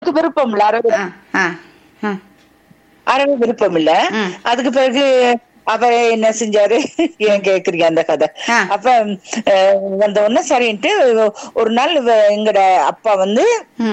விருப்பம் இல்ல, அறவே விருப்பம் இல்ல. அதுக்கு பிறகு அவர் என்ன செஞ்சாரு, ஏன் கேக்குறீங்க அந்த கதை? அப்ப வந்த உடனே சரின்ட்டு ஒரு நாள் எங்கட அப்பா வந்து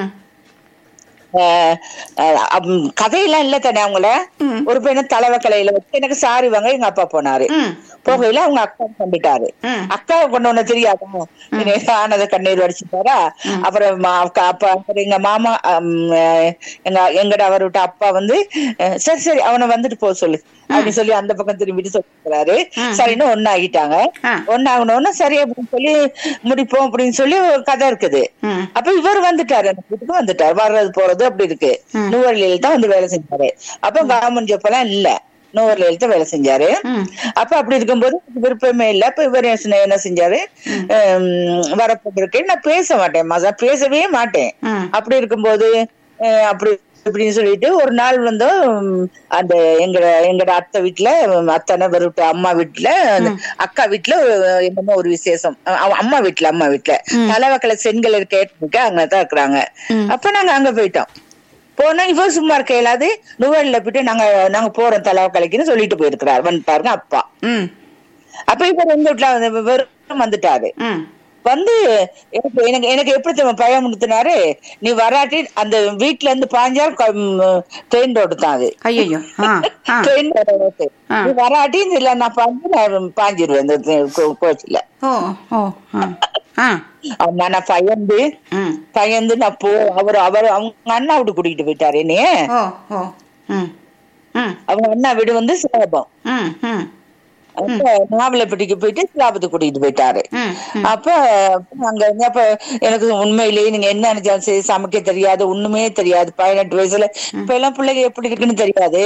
கதையெல்லாம் இல்ல தானே, அவங்கள ஒரு பையனை தலைவக்கலையில வச்சு எனக்கு சாரி வாங்க எங்க அப்பா போனாரு. போகையில அவங்க அக்கா கொண்டுட்டாரு. அக்காவை கொண்டு ஒண்ணு தெரியாதா, ஆனத கண்ணீர் வடிச்சுட்டாரா. அப்புறம் அப்பா எங்க மாமா எங்கட அவர்கிட்ட அப்பா வந்து சரி சரி அவனை வந்துட்டு போக சொல்லு அப்படின்னு சொல்லி அந்த பக்கம் திரும்பிட்டு சொல்லிருக்கிறாரு. சரின்னு ஒன்னாகிட்டாங்க. ஒன்னாகணும்னு சரி அப்படின்னு சொல்லி முடிப்போம் அப்படின்னு சொல்லி ஒரு கதை இருக்குது. அப்ப இவர் வந்துட்டாரு, வீட்டுக்கு வந்துட்டாரு, வர்றது போறது அப்படி இருக்கு. நுவரெலியில தான் வந்து வேலை செஞ்சாரு. அப்ப கவர்மெண்ட் ஜாப் எல்லாம் இல்ல, நுவரெலியில தான் வேலை செஞ்சாரு. அப்ப அப்படி இருக்கும்போது விருப்பமே இல்ல. அப்ப இவர் என்ன செஞ்சாரு, வரப்பட்டிருக்கு நான் பேச மாட்டேன், மதம் பேசவே மாட்டேன். அப்படி இருக்கும்போது அப்படி இப்படின்னு சொல்லிட்டு ஒரு நாள் வந்து அந்த எங்கட அத்தை வீட்டுல, அத்தனை வீட்டு அம்மா வீட்டுல, அக்கா வீட்டுல என்னமோ ஒரு விசேஷம், அம்மா வீட்டுல தலைவக்கலை செண்கள் கேட்டு அங்கதான் இருக்கிறாங்க. அப்ப நாங்க அங்க போயிட்டோம். போனா இவ சும்மா இருக்க இயலாது, நுவரெலியில போயிட்டு நாங்க போறோம் தலைவக்கலைக்குன்னு சொல்லிட்டு போயிருக்கிறாரு. வந்துட்டாருங்க அப்பா. அப்ப இவர் எங்க வீட்டுல வெறும் வந்துட்டாரு. வந்து எனக்கு எப்படி தெரியும் பயம் முடுத்தினாரு, நீ வராட்டி அந்த வீட்டுல இருந்து பாஞ்சால் ட்ரெயின் ரோடு தான் அது, ட்ரெயின் ரோடு, நீ வராட்டி இல்ல நான் பாஞ்சிருவேன் இந்த கோச்சில. நான் பயந்து நான் அவரு அவங்க அண்ணா விட்டு கூட்டிகிட்டு போயிட்டாரு என்னைய. அவங்க அண்ணா வீடு வந்து சிலாபம், நாவலப்பட்டிக்கு போயிட்டு சிலாபத்துக்கு கூட்டிட்டு போயிட்டாரு. அப்ப அங்க அப்ப எனக்கு உண்மையிலேயே நீங்க என்ன நினைச்சாலும் சரி சமைக்க தெரியாது, ஒண்ணுமே தெரியாது. 18 வயசுல இப்ப எல்லாம் பிள்ளைங்க எப்படி இருக்குன்னு தெரியாது.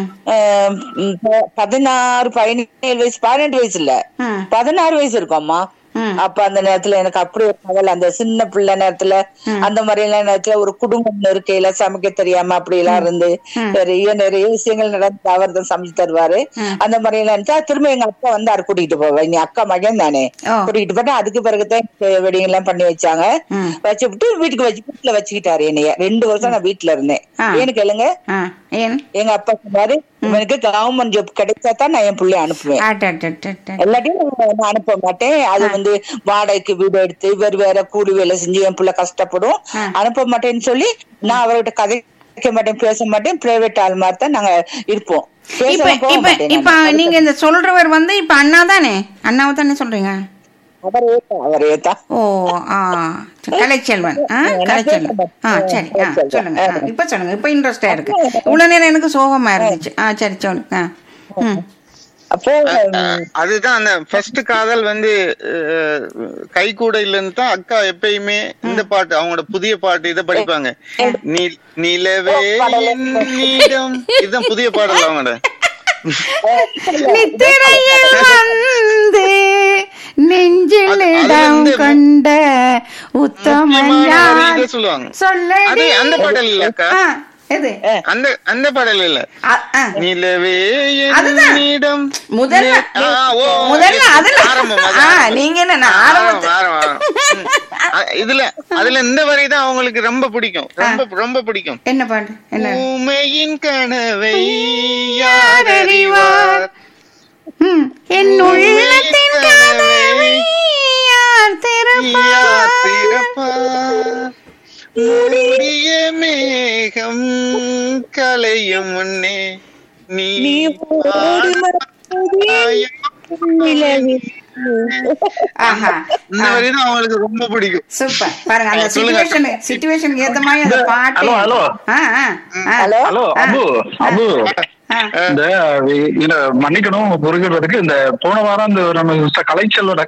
16 17 வயசு, 18 வயசு இல்ல 16 வயசு இருக்கும் அம்மா. அப்ப அந்த நேரத்துல எனக்கு அப்படி ஒரு கவலை, அந்த சின்ன பிள்ளை நேரத்துல அந்த மாதிரி எல்லாம் நேரத்துல ஒரு குடும்பம் இருக்கையில சமைக்க தெரியாம அப்படி எல்லாம் இருந்து நிறைய விஷயங்கள் நடந்து அவர் தான் சமைச்சு தருவாரு. அந்த மாதிரி எல்லாம் இருந்துச்சா திரும்ப எங்க அப்பா வந்து அதை கூட்டிகிட்டு போவேன், நீ அக்கா மகன் தானே கூட்டிகிட்டு போட்டேன். அதுக்கு பிறகுதான் வெடிங் எல்லாம் பண்ணி வச்சாங்க. வச்சுட்டு வீட்டுல வச்சுக்கிட்டாரு என்னைய. 2 வருஷம் நான் வீட்டுல இருந்தேன். ஏன்னு கேளுங்க, எங்க அப்பா சொன்னாரு இவனுக்கு கவர்மெண்ட் ஜாப் கிடைச்சாதான் நான் என் பிள்ளைய அனுப்புவேன், எல்லாத்தையும் நான் அனுப்ப மாட்டேன். அது வந்து வாடகைக்கு வீடு எடுத்து இவர் வேற கூலி வேலை செஞ்சு என் பிள்ளை கஷ்டப்படும், அனுப்ப மாட்டேன்னு சொல்லி நான் அவர்கிட்ட கதைக்க மாட்டேன், பேச மாட்டேன். பிரைவேட் ஆள் மாதிரி தான் நாங்க இருப்போம். இப்ப நீங்க இந்த சொல்றவர் வந்து இப்ப அண்ணா தானே, அண்ணாவை தானே சொல்றீங்க? அவரேதான். ஓ கலைச்செல்வன், கலைச்செல்வன். சரி சொல்லுங்க, இப்ப சொல்லுங்க. இப்ப இன்ட்ரெஸ்டா இருக்கு. இவ்வளவு நேரம் எனக்கு சோகமா இருந்துச்சு. சரி சொல்லுங்க. அப்போ அதுதான் அந்த ஃபர்ஸ்ட் காதல் வந்து கைகூடையில இருந்து தான் அக்கா எப்பயுமே இந்த பாட்டு, அவங்களோட புதிய பாட்டு இதை படிப்பாங்க. நிலவே என்னிடம், இதுதான் புதிய பாடல் அவங்களோட. நெஞ்சிலிடம் கொண்ட உத்தமன் சொல்லுவாங்க. அந்த பாடல் இல்ல அக்கா, அந்த பாடல் இல்ல. நிலவே என்னிடம் நீங்க என்ன இதுல அதுல இந்த வரைதான் அவங்களுக்கு ரொம்ப பிடிக்கும், ரொம்ப பிடிக்கும். என்ன பாட்டு? உமையின் கனவை யார் அறிவார், என் உள்ளத்தின் கனவை யார் திறப்பார், மூடிய மேகம் கலையும் முன்னே நீ அவங்களுக்கு ரொம்ப பிடிக்கும். சூப்பர். பாருங்க அந்த சிச்சுவேஷனுக்கு ஏத்த மாதிரி அந்த பாட்டு. இந்த மன்னிக்கணும் புரிஞ்சுறதுக்கு, இந்த போன வாரம் இந்த நம்ம கலைச்சலோட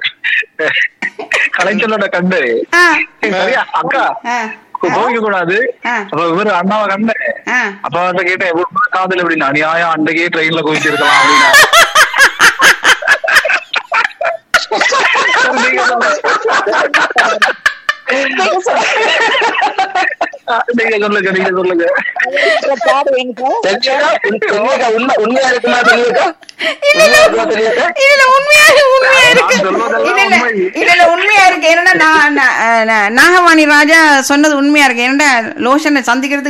கண்டு சரியா அக்கா போக கூடாது. அப்ப இவரு அண்ணாவை கண்டு அப்ப வந்து கேட்டேன் எவ்வளவு காதல் அப்படின்னா, நியாயம் அன்றைக்கே ட்ரெயின்ல குவிச்சு இருக்கலாம் அப்படின்னா. நீங்க சொல்லுங்க நீங்க சொல்லுங்க. பாடு என்கிட்ட. உண்மையா இருக்குமா தெரியுக்கா? இதுல உண்மையா இருக்கு. இதுல உண்மையா இருக்கு. என்னன்னா நாகவாணி ராஜா சொன்னது உண்மையா இருக்கு. என்னடா லோஷனை சந்திக்கிறதுக்கு